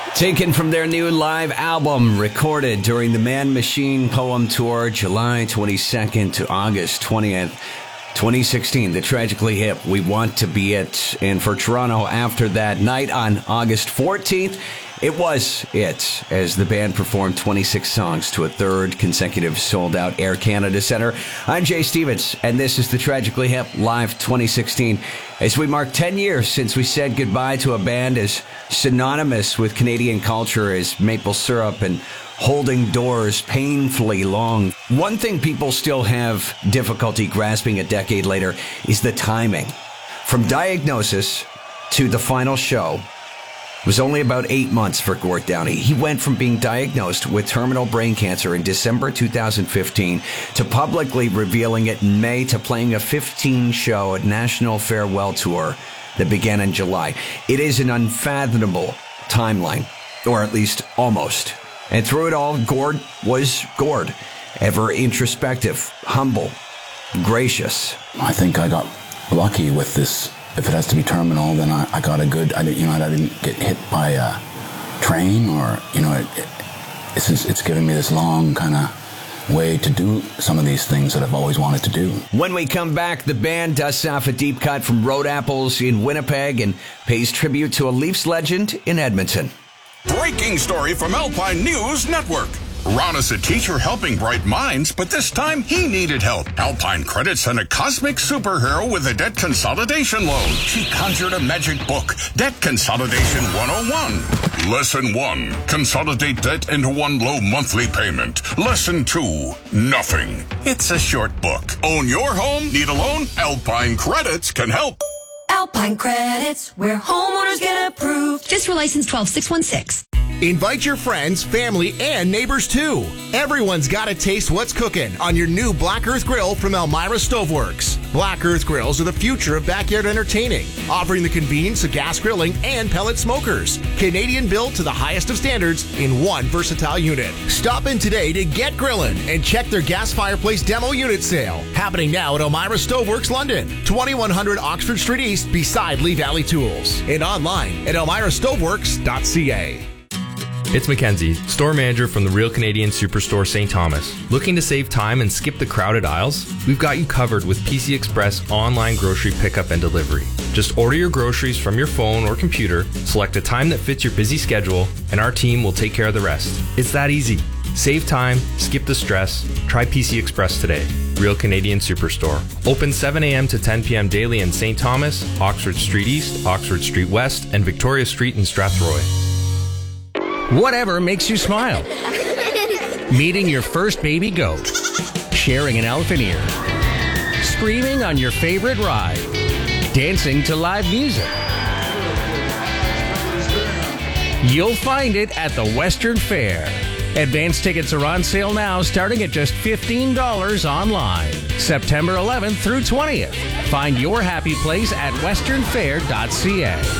Taken from their new live album, recorded during the Man Machine Poem Tour, July 22nd to August 20th, 2016. The Tragically Hip, We Want to Be It. And for Toronto, after that night on August 14th, it was it, as the band performed 26 songs to a third consecutive sold-out Air Canada Centre. I'm Jay Stevens, and this is the Tragically Hip Live 2016, as we mark 10 years since we said goodbye to a band as synonymous with Canadian culture as Maple Syrup and Holding Doors Painfully Long. One thing people still have difficulty grasping a decade later is the timing. From diagnosis to the final show, it was only about 8 months for Gord Downie. He went from being diagnosed with terminal brain cancer in December 2015 to publicly revealing it in May to playing a 15-show national farewell tour that began in July. It is an unfathomable timeline, or at least almost. And through it all, Gord was Gord, ever introspective, humble, gracious. I think I got lucky with this. If it has to be terminal, then I got a good, I didn't get hit by a train or, it's given me this long kind of way to do some of these things that I've always wanted to do. When we come back, the band dusts off a deep cut from Road Apples in Winnipeg and pays tribute to a Leafs legend in Edmonton. Breaking story from Alpine News Network. Ron is a teacher helping bright minds, but this time he needed help. Alpine Credit sent a cosmic superhero with a debt consolidation loan. She conjured a magic book, Debt Consolidation 101. Lesson 1, consolidate debt into one low monthly payment. Lesson 2, nothing. It's a short book. Own your home? Need a loan? Alpine Credits can help. Alpine Credits, where homeowners get approved. Just for license 12616. Invite your friends, family, and neighbors too. Everyone's got to taste what's cooking on your new Black Earth Grill from Elmira Stoveworks. Black Earth Grills are the future of backyard entertaining, offering the convenience of gas grilling and pellet smokers. Canadian built to the highest of standards in one versatile unit. Stop in today to get grilling and check their gas fireplace demo unit sale. Happening now at Elmira Stoveworks London, 2100 Oxford Street East beside Lee Valley Tools. And online at elmirastoveworks.ca. It's Mackenzie, store manager from the Real Canadian Superstore St. Thomas. Looking to save time and skip the crowded aisles? We've got you covered with PC Express online grocery pickup and delivery. Just order your groceries from your phone or computer, select a time that fits your busy schedule, and our team will take care of the rest. It's that easy. Save time, skip the stress. Try PC Express today. Real Canadian Superstore. Open 7 a.m. to 10 p.m. daily in St. Thomas, Oxford Street East, Oxford Street West, and Victoria Street in Strathroy. Whatever makes you smile. Meeting your first baby goat. Sharing an elephant ear. Screaming on your favorite ride. Dancing to live music. You'll find it at the Western Fair. Advance tickets are on sale now, starting at just $15 online. September 11th through 20th. Find your happy place at westernfair.ca.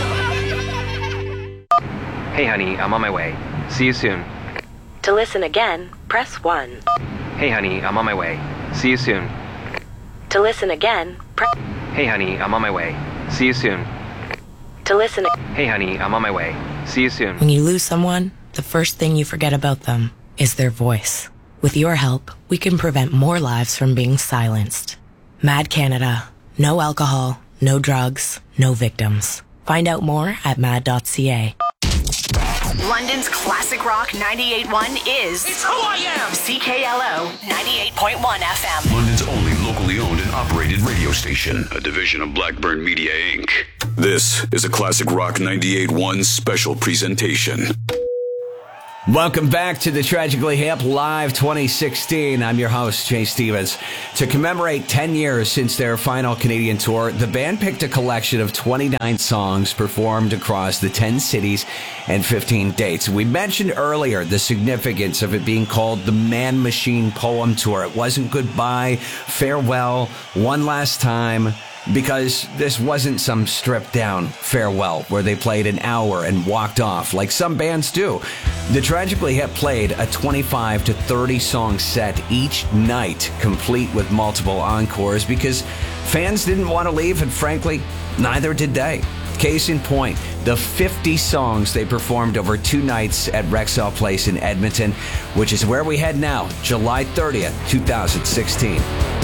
Hey honey, I'm on my way. See you soon. To listen again, press 1. Hey honey, I'm on my way. See you soon. To listen again, press... Hey honey, I'm on my way. See you soon. To listen... Hey honey, I'm on my way. See you soon. When you lose someone, the first thing you forget about them is their voice. With your help, we can prevent more lives from being silenced. Mad Canada. No alcohol, no drugs, no victims. Find out more at mad.ca. London's classic rock 98.1 is... It's who I am! CKLO 98.1 FM. London's only locally owned and operated radio station. A division of Blackburn Media, Inc. This is a Classic Rock 98.1 special presentation. Welcome back to the Tragically Hip Live 2016. I'm your host, Jay Stevens. To commemorate 10 years since their final Canadian tour, the band picked a collection of 29 songs performed across the 10 cities and 15 dates. We mentioned earlier the significance of it being called the Man Machine Poem Tour. It wasn't goodbye, farewell, one last time, because this wasn't some stripped down farewell where they played an hour and walked off like some bands do. The Tragically Hip played a 25 to 30 song set each night, complete with multiple encores, because fans didn't want to leave, and frankly, neither did they. Case in point, the 50 songs they performed over 2 nights at Rexall Place in Edmonton, which is where we head now, July 30th, 2016.